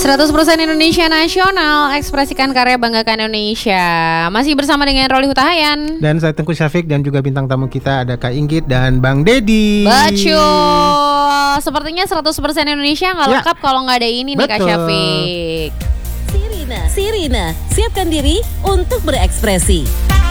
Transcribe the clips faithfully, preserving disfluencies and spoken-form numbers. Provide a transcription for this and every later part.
seratus persen Indonesia Nasional, ekspresikan karya, banggakan Indonesia. Masih bersama dengan Rolly Hutahayan dan saya Tengku Syafiq, dan juga bintang tamu kita ada Kak Inggit dan Bang Dedi. Betul. Sepertinya seratus persen Indonesia nggak Ya. lengkap kalau nggak ada ini nih Kak Betul. Syafiq. Sirina, Sirina, siapkan diri untuk berekspresi.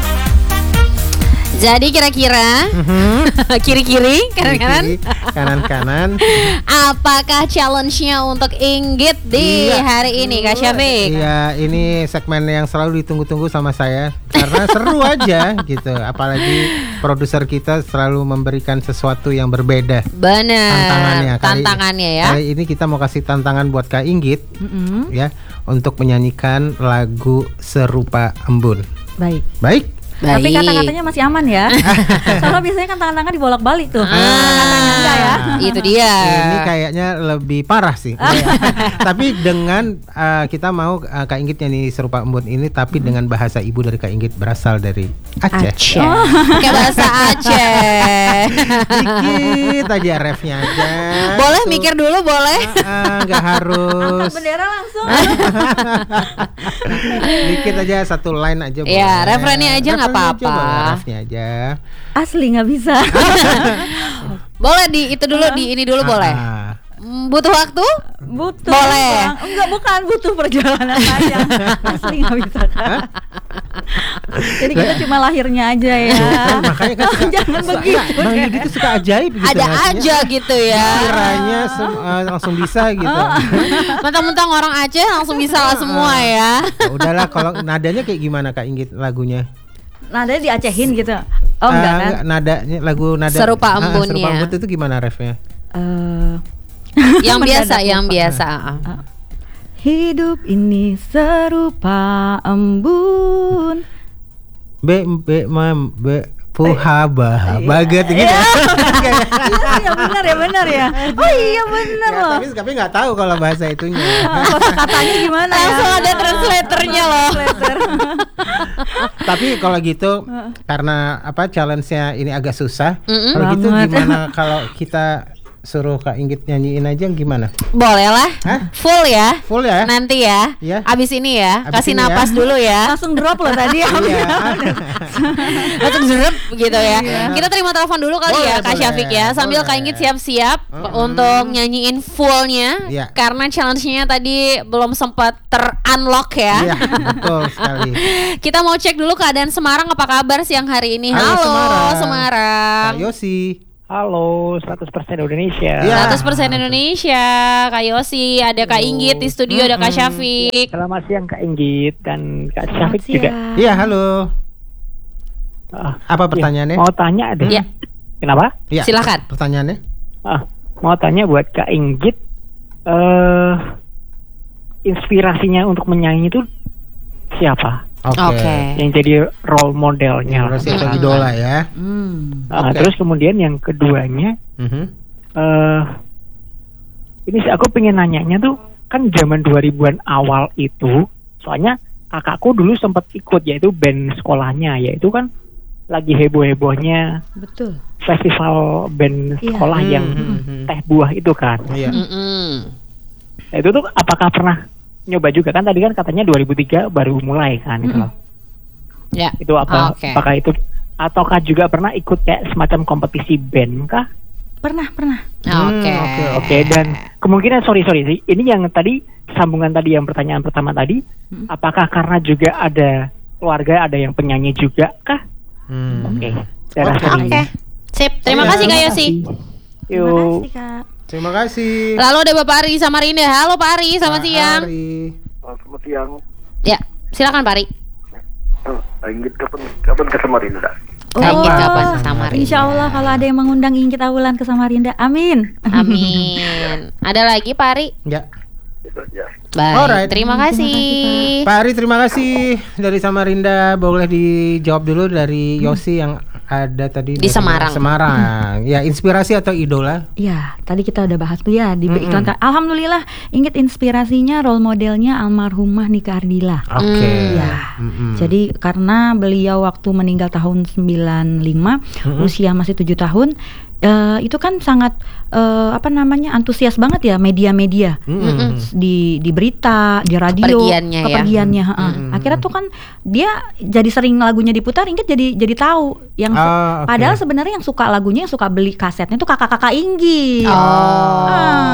Jadi kira-kira Mhm. kiri-kiri, kanan-kanan, Kiri, kanan-kanan. apakah challenge-nya untuk Inggit di Iya. hari ini Kak Syafiq? Iya, ini segmen yang selalu ditunggu-tunggu sama saya karena seru aja gitu. Apalagi produser kita selalu memberikan sesuatu yang berbeda. Benar. Tantangannya kali- Tantangannya ya. Kali ini kita mau kasih tantangan buat Kak Inggit Mm-mm. ya untuk menyanyikan lagu Serupa Embun. Baik. Baik? Tapi Baik. kata-katanya masih aman ya. Soalnya biasanya kan tangan-tangan dibolak-balik tuh. Ah, Kata-katanya enggak ya. itu dia. Ini kayaknya lebih parah sih. Tapi dengan uh, kita mau uh, Kak Inggit nyanyi Serupa Embun ini, tapi dengan bahasa ibu dari Kak Inggit berasal dari Aceh. Aceh. Pakai bahasa Aceh. Dikit aja refnya aja. Boleh Tuh. mikir dulu boleh. Ah, nggak harus. Angkat bendera langsung. Dikit aja, satu line aja. Iya, boleh. referennya aja nggak Referennya apa-apa. boleh, refnya aja. Asli nggak bisa. Boleh di itu dulu di ini dulu boleh. Ah. Mm, Butuh waktu? Butuh. Boleh. Bang. Enggak, bukan butuh perjalanan panjang. Asli nggak bisa kan. Jadi kita cuma lahirnya aja ya. Kan, makanya kan suka, Jangan suka- begitu. enggak, Bang Inggit itu suka ajaib gitu. Ada ngasihnya. aja gitu ya. Kiranya sem- uh, langsung bisa gitu. Mentang-mentang orang Aceh langsung bisa lah semua ya. Ya udahlah, kalau nadanya kayak gimana Kak Inggit lagunya? Nadanya diacehin gitu. Oh Ah, enggak kan? enggak, nadanya lagu nada Serupa ah, Embunnya. Serupa Embun itu gimana refnya? Eh, Yang biasa, mendadak yang lupa. biasa. Hidup ini serupa embun. Be be mam be puhaba baget gitu. Iya, ya benar ya benar ya. Oh iya benar Ya, loh. tapi tapi nggak tahu kalau bahasa itunya. Katanya gimana ya? Langsung ada translatornya loh. Translator. Tapi kalau gitu karena apa challenge-nya ini agak susah. Mm-mm. Kalau gitu Banget. gimana kalau kita suruh Kak Inggit nyanyiin aja gimana? Boleh lah. Hah? Full ya. Full ya? Nanti ya. Iya. Abis ini ya. Abis Kasih ini napas ya. dulu ya. Langsung drop loh tadi. Iya. Langsung zerep gitu ya. Iya. Kita terima telepon dulu kali Boleh, ya Kak boleh, Syafiq ya. Sambil boleh. Kak Inggit siap-siap Mm-mm. untuk nyanyiin fullnya. Iya. Karena challenge-nya tadi belum sempat ter-unlock ya. Iya, betul sekali. Kita mau cek dulu keadaan Semarang, apa kabar siang hari ini. Halo, Halo, Semarang. Semarang. Kak Yosi. Halo, seratus persen Indonesia. Iya. seratus persen Indonesia. Kak Yosi, ada Kak Inggit di studio, ada Kak Syafiq. Selamat siang Kak Inggit dan Kak Syafiq Selamat juga. siang. Iya, halo. Ah, Apa iya. pertanyaannya? Mau tanya deh. Iya. Kenapa? Iya, Silakan. Pertanyaannya? Ah, mau tanya buat Kak Inggit. Eh, inspirasinya untuk menyanyi itu siapa? Oke. Oke. Yang jadi role modelnya. Inspirasi atau Hmm. idola ya. Hmm. Ah, Oke. Terus kemudian yang keduanya, Mhm. eh, ini sih aku pengen nanyanya tuh, kan zaman dua ribuan awal itu, soalnya kakakku dulu sempat ikut, yaitu band sekolahnya, yaitu kan lagi heboh-hebohnya Betul. festival band Iya. sekolah yang Hmm. teh buah itu kan. Iya. Mm-mm. Nah, itu tuh apakah pernah nyoba juga, kan tadi kan katanya dua ribu tiga baru mulai kan itu loh. Ya. Itu apa Oke. apakah itu ataukah juga pernah ikut kayak semacam kompetisi band kah? Pernah, pernah. Oke. Hmm, oke, Oke, dan kemungkinan sorry sorry sih, ini yang tadi sambungan tadi yang pertanyaan pertama tadi, Hmm. apakah karena juga ada keluarga, ada yang penyanyi juga kah? Hmm. Oke, saya Oke. rasa Oke. ini. Sip. Terima Iya. kasih Kak Yosi. Terima Yuk. kasih Kak. Terima kasih. Lalu ada Bapak Ari Samarinda. Halo Pak Ari, selamat Pak siang. Ari. Selamat siang. Ya, silakan Pak Ari. Oh, Inggit kapan kapan ke Samarinda? Kak Inggit kapan ke Samarinda? Insya Allah kalau ada yang mengundang Inggit Awulan ke Samarinda, amin. Amin. Ada lagi Pak Ari? Ya. Itu aja. Baik, Alright. terima kasih. Pak Ari, terima kasih dari Samarinda. Boleh dijawab dulu dari Yosi yang ada tadi Di dari Semarang. Semarang. Ya, inspirasi atau idola? Ya, tadi kita udah bahas tuh ya di Mm-mm. iklan. Alhamdulillah, Inggit inspirasinya role modelnya almarhumah Nika Ardila. Oke. Hmm. Ya, Mm-mm. jadi karena beliau waktu meninggal tahun sembilan puluh lima, Mm-mm. usia masih tujuh tahun, uh, itu kan sangat uh, apa namanya antusias banget ya media-media Mm-mm. di di berita, di radio, Kepergiannya ya. kepergiannya. heeh. Mm-mm. Akhirnya tuh kan dia jadi sering lagunya diputar, Inggit jadi jadi tahu yang se- Ah, oke. padahal sebenarnya yang suka lagunya, yang suka beli kasetnya tuh kakak-kakak Inggit. Oh.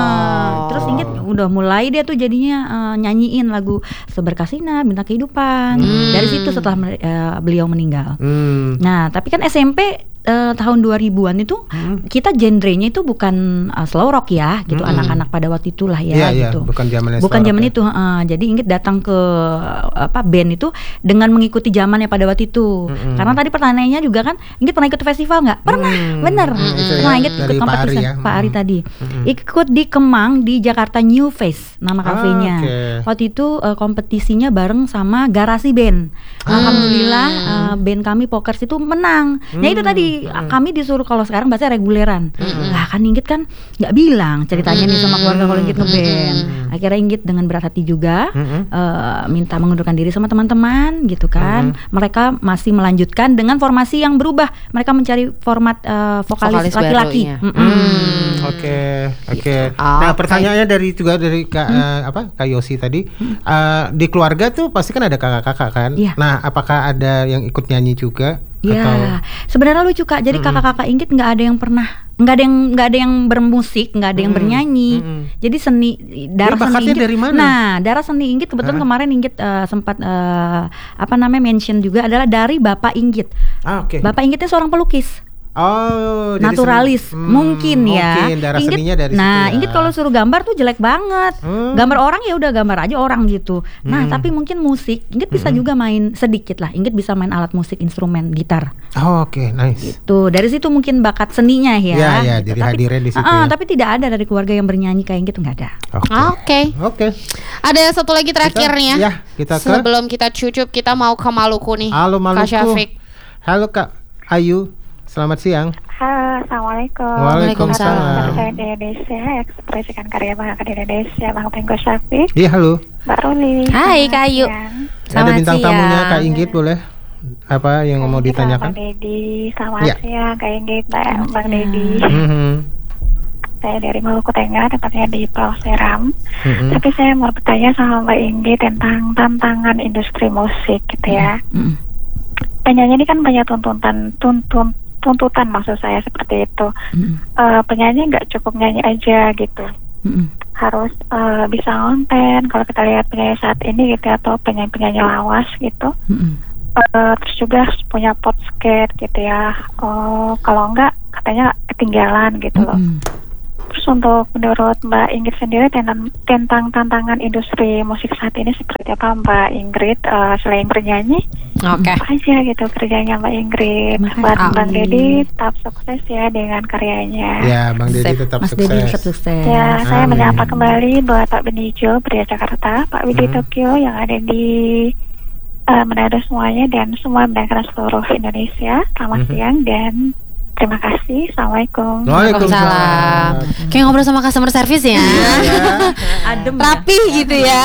Ah, terus Inggit udah mulai dia tuh jadinya uh, nyanyiin lagu Seberkasina, Bintang Kehidupan. Hmm. Dari situ setelah uh, beliau meninggal. Hmm. Nah, tapi kan S M P eh, tahun dua ribuan itu kita genrenya itu bukan uh, slow rock ya, gitu Hmm. anak-anak pada waktu itulah ya, Iya, iya, gitu. bukan zamannya Bukan slow zaman rock ya. itu, heeh. Jadi Inggit datang ke uh, apa band itu dengan mengikuti zamannya pada waktu itu. Mm-mm. Karena tadi pertanyaannya juga kan, Inggit pernah ikut festival nggak? Pernah, Hmm. bener. Hmm, itu Pernah ya, Inggit dari ikut Pak kompetisi Ari ya. Pak Ari Hmm. tadi. Mm-mm. Ikut di Kemang di Jakarta New Face nama Ah, kafenya. oke. Waktu itu uh, kompetisinya bareng sama Garasi Band. Alhamdulillah uh, band kami Pokers itu menang. Nah itu Hmm. tadi uh, kami disuruh kalau sekarang bahasa reguleran. Lah kan Inggit kan nggak bilang ceritanya nih sama keluarga kalau Inggit ngeband. Akhirnya Inggit dengan berat hati juga Mm-mm. uh, minta mengundurkan diri sama teman-teman gitu kan. Mereka masih melanjutkan dengan formasi yang berubah. Mereka mencari format uh, vokalis, Vokalis laki-laki. barunya. Mm-mm. Hmm, oke, oke. Nah, Oke. pertanyaannya dari juga dari Kak eh, apa Kak Yosi tadi, Eh, di keluarga tuh pasti kan ada kakak-kakak kan? Iya. Nah, apakah ada yang ikut nyanyi juga? Ya, Atau sebenarnya lucu Kak. Jadi kakak-kakak Inggit nggak ada yang pernah, nggak ada yang nggak ada yang bermusik, nggak ada yang Mm-mm, bernyanyi. mm-mm. Jadi seni darah Dia seni bakatnya Inggit. dari mana? Nah, darah seni Inggit kebetulan Hah? kemarin Inggit eh, sempat eh, apa namanya mention juga adalah dari Bapak Inggit. Ah, oke. Bapak Inggitnya seorang pelukis. Oh, jadi Naturalis seni- hmm, mungkin ya. Mungkin darah Inggit- seninya dari nah, situ ya. Inggit kalau suruh gambar tuh jelek banget. Hmm. Gambar orang ya udah gambar aja orang gitu. Nah, Hmm. tapi mungkin musik, Inggit bisa juga main sedikit lah. Inggit bisa main alat musik, instrumen, gitar. Oh, oke, nice. Tuh, dari situ mungkin bakat seninya ya. Iya, iya, gitu. jadi Tapi- hadirnya di situ Ah, ah, ya. tapi tidak ada dari keluarga yang bernyanyi kayak gitu, nggak ada. Oke. Oke. Oke. Ada satu lagi terakhir Kita- nih ya. ya, kita ke- Sebelum kita cucup, kita mau ke Maluku nih. Halo Maluku. Kak Syafiq. Halo Kak Ayu. Selamat siang. Halo, Assalamualaikum. Waalaikumsalam. Saya di Indonesia, ekspresikan karya bangga di Indonesia, Bang Tengku Syafiq, Iya, halo. Mbak Ruli. Hai, Selamat Kak Ayu. siang. Ada Selamat bintang tamunya siang. Kak Inggit, boleh? Apa yang mau Kita ditanyakan? Bang Dedi, selamat Ya. siang Kak Inggit, Bang, Bang Dedi. Mhm. Saya dari Maluku Tengah, tepatnya di Pulau Seram. Mhm. Tapi saya mau bertanya sama Mbak Inggit tentang tantangan industri musik gitu ya. Mm-mm. Penyanyi ini kan banyak tuntutan, tuntun, tuntutan maksud saya seperti itu. Mm-mm. Eh, penyanyi nggak cukup nyanyi aja gitu. Mm-mm. Harus eh, bisa konten. Kalau kita lihat penyanyi saat ini gitu atau penyanyi-penyanyi lawas gitu, Mm-mm. Eh, terus juga harus punya podcast gitu ya. Oh, kalau enggak katanya ketinggalan gitu loh. Mm-mm. Terus untuk menurut Mbak Ingrid sendiri tentang, tentang tantangan industri musik saat ini seperti apa Mbak Ingrid, eh, selain bernyanyi Oke. apa aja gitu kerjanya Mbak Ingrid. Terima Buat kasih. Bang Dedi tetap sukses ya dengan karyanya. Ya, Bang Dedi Sip. tetap Mas Dedi sukses. tetap sukses. Ya, saya Amin. menyapa kembali buat Pak Benijo, pria Jakarta, Pak Widi Hmm. Tokyo yang ada di uh, Manado semuanya dan semua mendengarkan seluruh Indonesia. Selamat Mhm. siang dan terima kasih. Assalamualaikum. Waalaikumsalam. Kayak ngobrol sama customer service ya. Adem ya. Rapi gitu ya.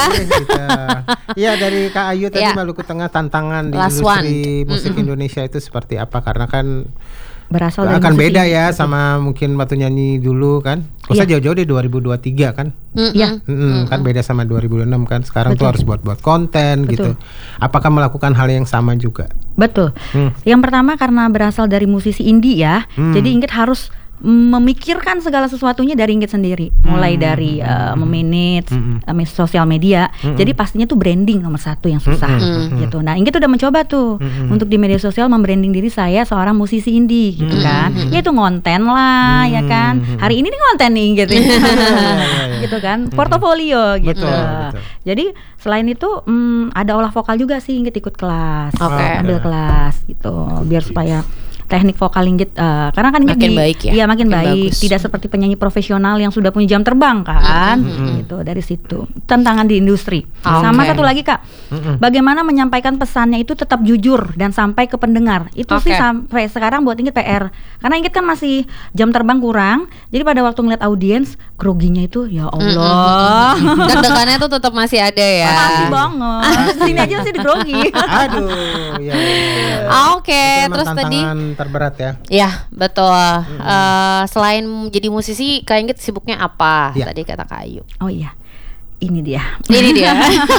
Iya, dari Kak Ayu tadi Ya. Maluku Tengah tantangan di Last industri one. musik Mm-mm. Indonesia itu seperti apa? Karena kan Berasal dari akan musik beda ini. ya sama mungkin waktu nyanyi dulu kan. Usah Iya. jauh-jauh di dua ribu dua puluh tiga kan. Mm-mm. Iya. Mm-mm, kan beda sama dua ribu enam kan. Sekarang tuh Betul. harus buat-buat konten gitu. Apakah melakukan hal yang sama juga? Betul. Hmm. Yang pertama karena berasal dari musisi indie ya, Hmm. jadi Inggit harus memikirkan segala sesuatunya dari Inggit sendiri, mulai Hmm. dari uh, memanage Hmm. uh, mes- sosial media. Hmm. Jadi pastinya tuh branding nomor satu yang susah, Hmm. gitu. Nah, Inggit udah mencoba tuh Hmm. untuk di media sosial membranding diri saya seorang musisi indie, gitu Hmm. kan. Ya itu ngonten lah, ya kan. Hmm. Hari ini nih ngonten nih, gitu, gitu kan. Portofolio, gitu. Betul, betul. Jadi selain itu hmm, ada olah vokal juga sih, Inggit ikut kelas, Oke. ambil kelas, gitu, biar supaya teknik vokal Inggit uh, karena kan Inggit Makin di- baik ya? iya makin, Makin baik, bagus. tidak seperti penyanyi profesional yang sudah punya jam terbang kan, Mm-mm. gitu. Dari situ tantangan di industri. Oke. Sama satu lagi Kak, Mm-mm. bagaimana menyampaikan pesannya itu tetap jujur dan sampai ke pendengar. Itu Oke. sih sampai sekarang buat Inggit P R. Karena Inggit kan masih jam terbang kurang, jadi pada waktu ngeliat audiens groginya itu ya Allah. Deg-degannya tuh tetap masih ada ya. Masih banget. Sini aja masih digrogi. Aduh, ya. ya, ya. Oke, Itu emang terus tadi tantangan terberat ya. Ya betul. Eh, selain jadi musisi, Kak Inggit sibuknya apa? Ya. Tadi kata Kak Ayu. Oh iya, ini dia. Ini dia.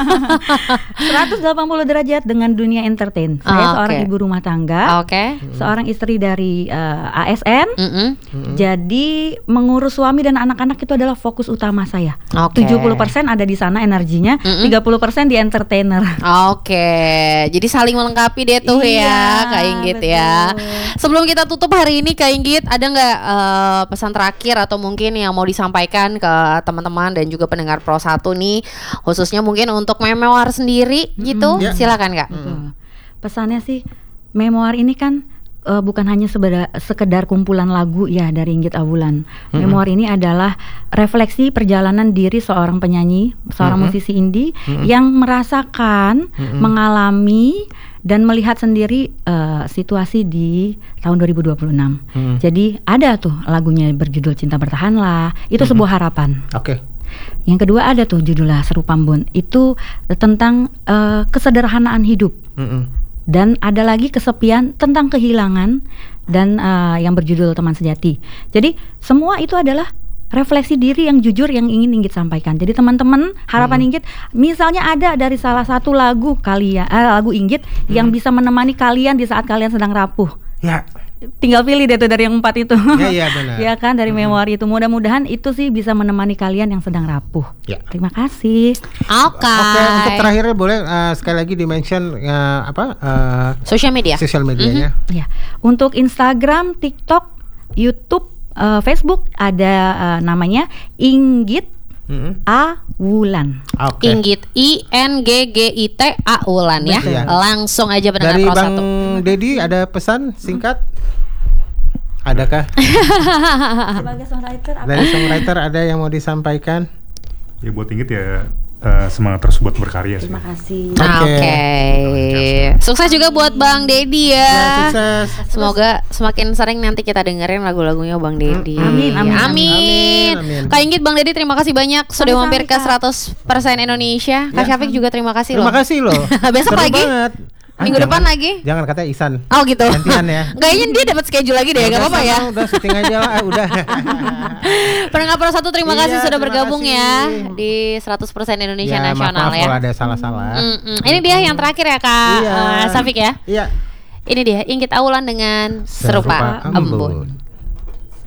seratus delapan puluh derajat dengan dunia entertain. Saya Ah, seorang oke. ibu rumah tangga, Oke. seorang istri dari eh, A S N. Mm-mm. Jadi mengurus suami dan anak-anak itu adalah fokus utama saya. Oke. tujuh puluh persen ada di sana energinya, Mm-mm. tiga puluh persen di entertainer. Oke, jadi saling melengkapi deh tuh Iya, ya, Kak Inggit ya. betul. Sebelum kita tutup hari ini, Kak Inggit, ada nggak eh, pesan terakhir atau mungkin yang mau disampaikan ke teman-teman dan juga pendengar Pro satu nih, khususnya mungkin untuk memoir sendiri gitu? Ya. Silakan Kak. Betul. Pesannya sih, memoir ini kan eh, bukan hanya sebeda- sekedar kumpulan lagu ya dari Inggit Awulan. Memoir ini adalah refleksi perjalanan diri seorang penyanyi, seorang musisi indie yang merasakan, mengalami dan melihat sendiri eh, situasi di tahun dua ribu dua puluh enam. Hmm. Jadi ada tuh lagunya berjudul Cinta Bertahanlah. Itu sebuah harapan. Oke. Yang kedua ada tuh judulnya Seru Pambun. Itu tentang eh, kesederhanaan hidup. Mm-mm. Dan ada lagi Kesepian tentang kehilangan dan eh, yang berjudul Teman Sejati. Jadi semua itu adalah refleksi diri yang jujur yang ingin Inggit sampaikan. Jadi teman-teman, harapan Inggit misalnya ada dari salah satu lagu kalian, eh, lagu Inggit yang bisa menemani kalian di saat kalian sedang rapuh. Ya. Tinggal pilih deh tuh dari yang empat itu. Ya, iya, benar. Ya kan, dari memoir itu. Mudah-mudahan itu sih bisa menemani kalian yang sedang rapuh. Ya. Terima kasih. Oke. Oke, untuk terakhirnya boleh eh, sekali lagi di-mention eh, apa eh, Sosial media. sosial medianya. Ya, untuk Instagram, TikTok, YouTube, eh, Facebook ada eh, namanya Inggit Mm-mm. Awulan. Oke. Inggit I N G G I T A Ulan ya. Betul. Langsung aja pendengar Dari Pro Bang satu. Dedi ada pesan singkat? Adakah? Sebagai songwriter apa? Dari songwriter ada yang mau disampaikan? Ya buat Inggit ya eh, semangat terus buat berkarya sih. Terima kasih. Nah, Oke. Oke. Sukses juga buat Bang Dedi ya. Ya, sukses. Semoga semakin sering nanti kita dengerin lagu-lagunya Bang Dedi. Amin, amin, amin. amin, amin. Kak Inggit, Bang Dedi, terima kasih banyak sudah Sama-sama, mampir ke Kak. seratus persen Indonesia. Kak Ya. Syafiq juga terima kasih Terima loh. kasih loh. Besok Seru lagi? banget. Ah, Minggu jangan- depan lagi? Jangan katanya Ihsan. Oh gitu. Gantian ya. Kayaknya dia dapat schedule lagi deh, Udah gak apa-apa sama, ya. Udah syuting aja lah, ah, udah. Pendengar Pro satu terima kasih Iya, sudah terima bergabung kasih. ya di seratus persen Indonesia Ya, Nasional maaf ya. kalau ada salah-salah. Mm-mm. Ini dia yang terakhir ya Kak Iya. eh, Syafiq ya. Iya. Ini dia Inggit Awulan dengan Serupa Serupa Embun. Embun.